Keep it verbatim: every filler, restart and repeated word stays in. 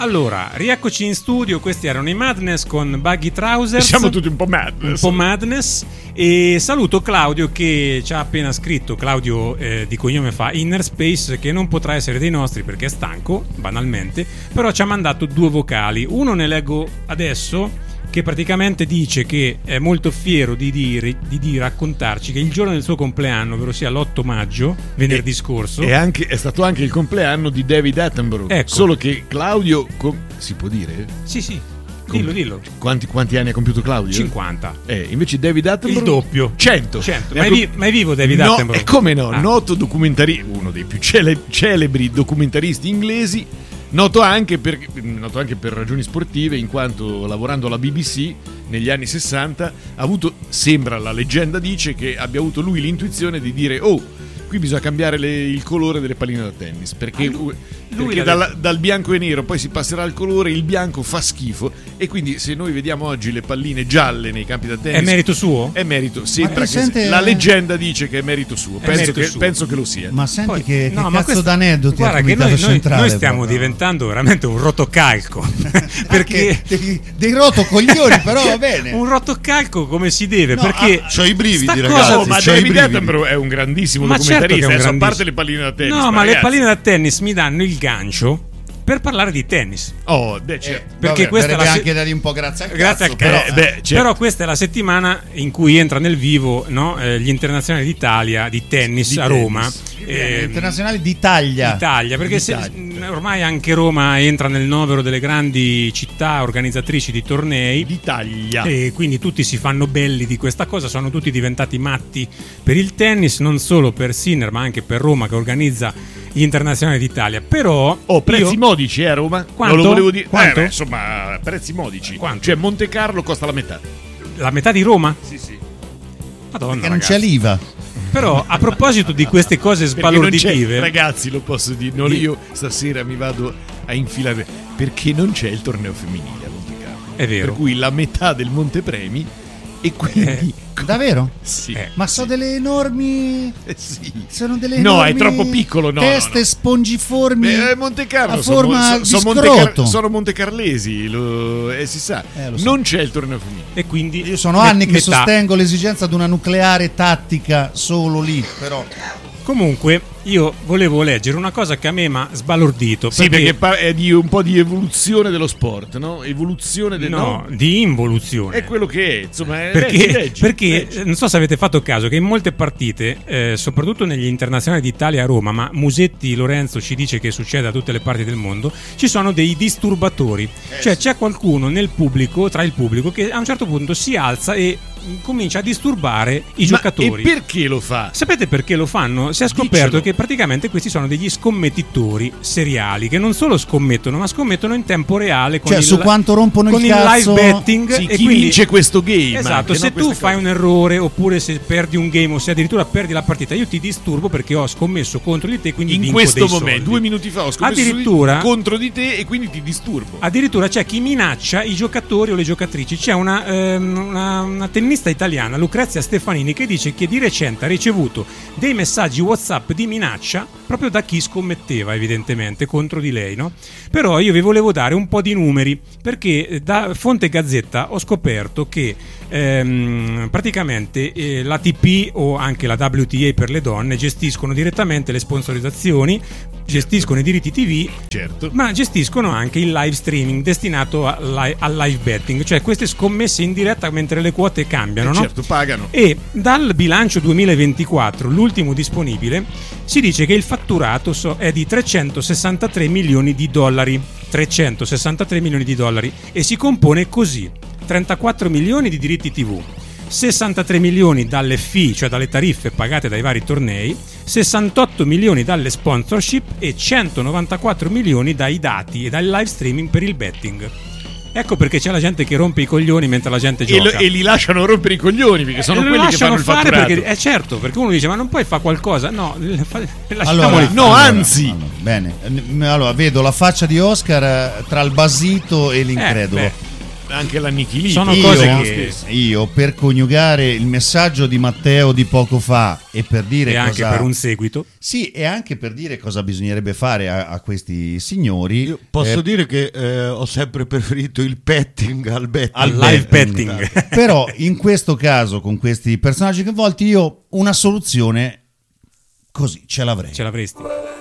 Allora, rieccoci in studio, questi erano i Madness con Baggy Trousers. Siamo tutti un po' madness. Un po' madness. E saluto Claudio che ci ha appena scritto, Claudio eh, di cognome fa Inner Space, che non potrà essere dei nostri perché è stanco, banalmente, però ci ha mandato due vocali. Uno ne leggo adesso, che praticamente dice che è molto fiero di, dire, di, di raccontarci che il giorno del suo compleanno, ovvero sia l'otto maggio, venerdì e, scorso, è, anche, è stato anche il compleanno di David Attenborough. Ecco. Solo che Claudio, com- si può dire? Sì, sì. Dillo, dillo. Quanti, quanti anni ha compiuto Claudio? cinquanta. Eh, invece David Attenborough il doppio. cento. cento. Ma, è vi- ma è vivo David no, Attenborough? E come no? Ah. Noto documentari, uno dei più cele- celebri documentaristi inglesi. Noto anche, per, noto anche per ragioni sportive, in quanto lavorando alla B B C negli anni sessanta ha avuto, sembra la leggenda dice, che abbia avuto lui l'intuizione di dire: oh, qui bisogna cambiare le, il colore delle palline da tennis, perché, ah, lui, lui perché dal, dal bianco e nero poi si passerà al colore, il bianco fa schifo, e quindi se noi vediamo oggi le palline gialle nei campi da tennis è merito suo? È merito, sembra che sente... la leggenda dice che è merito suo, è penso, merito che, suo. penso che lo sia. Ma senti poi, che, no, che ma cazzo questo, d'aneddoti. guarda che noi, noi, noi stiamo proprio. diventando veramente un rotocalco perché dei, dei rotocoglioni, però va bene. Un rotocalco come si deve, no, perché ah, c'ho i brividi, sta ragazzi. cosa, Oh, ma David Attenborough è un grandissimo ma documentarista, certo che è un adesso, a grandissimo. parte le palline da tennis. No, ma, ma le ragazzi, palline da tennis mi danno il gancio per parlare di tennis. Oh, beh, certo. Eh, Perché vabbè, questa è la se- anche da dire un po' grazie al grazie cazzo, al però, cazzo. Eh, beh, certo. Però questa è la settimana in cui entra nel vivo, no, eh, gli internazionali d'Italia di tennis Di a tennis. Roma. eh, internazionali d'Italia. Italia, perché se, ormai anche Roma entra nel novero delle grandi città organizzatrici di tornei d'Italia, e quindi tutti si fanno belli di questa cosa, sono tutti diventati matti per il tennis, non solo per Sinner ma anche per Roma che organizza gli internazionali d'Italia. Però oh, prezzi io... modici eh, a Roma? Quanto? Non lo volevo dire. Quanto? Eh, beh, insomma, prezzi modici. Quanto? Cioè Monte Carlo costa la metà. La metà di Roma? Sì, sì. Madonna, Perché non ragazzi. c'è l'IVA. Però a proposito di queste cose sbalorditive, ragazzi, lo posso dire, non Di- io stasera mi vado a infilare perché non c'è il torneo femminile a Monte Carlo. È vero. Per cui la metà del Montepremi e quindi Eh. Davvero? sì. Eh. Ma sono delle enormi. Eh, sì. Sono delle No, enormi è troppo piccolo, no, teste no, no. spongiformi. Beh, Monte Carlo a sono, forma so- di sono, scroto. Montecar- sono montecarlesi, lo, eh, si sa. Eh, lo so. Non c'è il torneo femminile. e quindi Io sono me- anni che metà. sostengo l'esigenza di una nucleare tattica solo lì, però. Comunque io volevo leggere una cosa che a me mi ha sbalordito. Sì, perché pa- è di un po' di evoluzione dello sport, no? Evoluzione del no, di involuzione. È quello che è, insomma, è, Perché, leggi, leggi, perché leggi. eh, non so se avete fatto caso che in molte partite, eh, soprattutto negli internazionali d'Italia a Roma, ma Musetti Lorenzo ci dice che succede da tutte le parti del mondo, ci sono dei disturbatori. Cioè c'è qualcuno nel pubblico, tra il pubblico, che a un certo punto si alza e comincia a disturbare i Ma giocatori. e perché lo fa? Sapete perché lo fanno? Si è scoperto Diccelo. che praticamente questi sono degli scommettitori seriali che non solo scommettono, ma scommettono in tempo reale con Cioè, il, su quanto rompono il con il cazzo. live betting. Sì, e chi quindi- vince questo game? Esatto, anche, se no? tu Queste fai cose. un errore oppure se perdi un game o se addirittura perdi la partita, io ti disturbo perché ho scommesso contro di te, quindi in vinco questo dei momento, soldi. due minuti fa, ho scommesso Addirittura- su- contro di te e quindi ti disturbo. Addirittura c'è chi minaccia i giocatori o le giocatrici. C'è una, ehm, una, una tennista italiana, Lucrezia Stefanini, che dice che di recente ha ricevuto dei messaggi WhatsApp di minaccia proprio da chi scommetteva evidentemente contro di lei, no? Però io vi volevo dare un po' di numeri perché da fonte Gazzetta ho scoperto che ehm, praticamente eh, l'A T P o anche la W T A per le donne gestiscono direttamente le sponsorizzazioni, gestiscono i diritti tivù, Certo. ma gestiscono anche il live streaming destinato a li- al live betting, cioè queste scommesse in diretta mentre le quote cambiano, Eh, no? certo, pagano. E dal bilancio duemilaventiquattro, l'ultimo disponibile, si dice che il fatturato so- è di trecentosessantatré milioni di dollari. trecentosessantatré milioni di dollari e si compone così: trentaquattro milioni di diritti tivù, sessantatré milioni dalle fee, cioè dalle tariffe pagate dai vari tornei, sessantotto milioni dalle sponsorship e centonovantaquattro milioni dai dati e dal live streaming per il betting. Ecco perché c'è la gente che rompe i coglioni mentre la gente E, gioca. lo- e li lasciano rompere i coglioni perché sono E lo quelli che lasciano fanno il fare fatturato. perché, eh certo, perché uno dice ma non puoi fare qualcosa, no, fa- lasciamoli Allora, fare. no, allora, anzi. allora, bene. Eh, Allora, vedo la faccia di Oscar eh, tra il basito e l'incredulo. Eh, anche l'annichilito. Sono io, cose che- io per coniugare il messaggio di Matteo di poco fa e per dire E anche cosa, per un seguito. sì, e anche per dire cosa bisognerebbe fare a, a questi signori. Io posso eh, dire che eh, ho sempre preferito il petting al betting. Al Beh, live betting. Però in questo caso con questi personaggi coinvolti io una soluzione così ce l'avrei. Ce l'avresti.